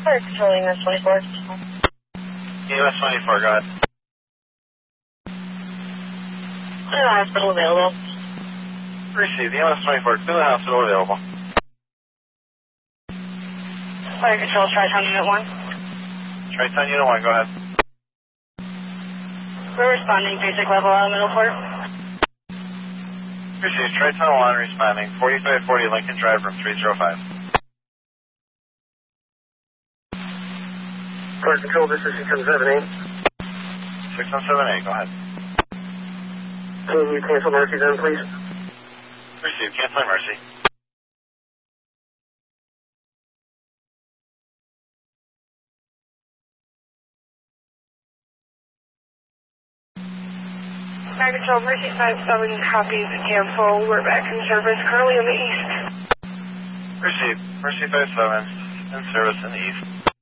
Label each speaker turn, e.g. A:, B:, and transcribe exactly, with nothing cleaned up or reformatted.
A: Fire Control, E M S twenty-four.
B: E M S twenty-four, go ahead.
A: Clear hospital available.
B: Received. E M S twenty-four, Cleveland Hospital available.
A: Fire Control, Tri-Town Unit one.
B: Tri-Town Unit one, go ahead.
A: We're responding, basic level out middle port.
B: Received. Tri-Town one responding. forty-five forty Lincoln Drive, room three oh five.
C: Fire Control, this is six one seven eight.
B: six one seven eight, go ahead.
C: Can you cancel Mercy then, please?
B: Received. Cancel Mercy.
A: Fire Control, Mercy five seven copies, cancel. We're back in service, currently in the east.
B: Received. Mercy five seven, in service in the east.